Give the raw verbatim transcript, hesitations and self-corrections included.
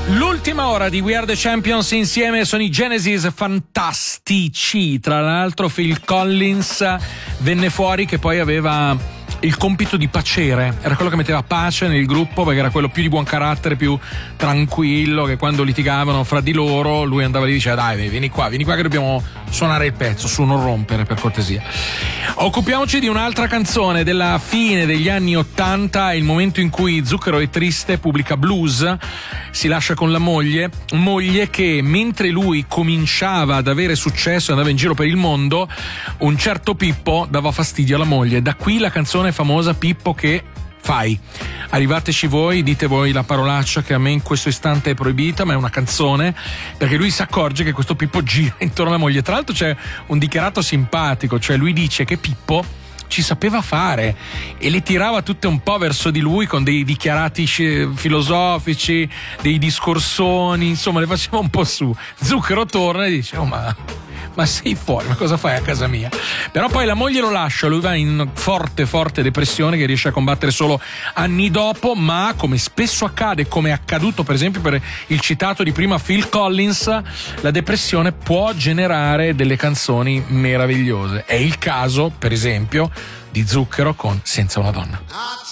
L'ultima ora di We Are The Champions insieme sono i Genesis, fantastici. Tra l'altro Phil Collins venne fuori che poi aveva il compito di pacere, era quello che metteva pace nel gruppo, perché era quello più di buon carattere, più tranquillo, che quando litigavano fra di loro lui andava lì e diceva: dai, vieni qua, vieni qua che dobbiamo suonare il pezzo, su, non rompere, per cortesia. Occupiamoci di un'altra canzone della fine degli anni ottanta, il momento in cui Zucchero è triste, pubblica Blues, si lascia con la moglie, moglie che mentre lui cominciava ad avere successo, andava in giro per il mondo, un certo Pippo dava fastidio alla moglie. Da qui la canzone famosa Pippo che fai. Arrivateci voi, dite voi la parolaccia che a me in questo istante è proibita, ma è una canzone, perché lui si accorge che questo Pippo gira intorno alla moglie. Tra l'altro c'è un dichiarato simpatico, cioè lui dice che Pippo ci sapeva fare e le tirava tutte un po' verso di lui con dei dichiarati filosofici, dei discorsoni, insomma le faceva un po' su. Zucchero torna e dice: oh, ma ma sei fuori, ma cosa fai a casa mia? Però poi la moglie lo lascia, lui va in forte forte depressione che riesce a combattere solo anni dopo, ma come spesso accade, come è accaduto per esempio per il citato di prima Phil Collins, la depressione può generare delle canzoni meravigliose. È il caso per esempio di Zucchero con Senza una donna.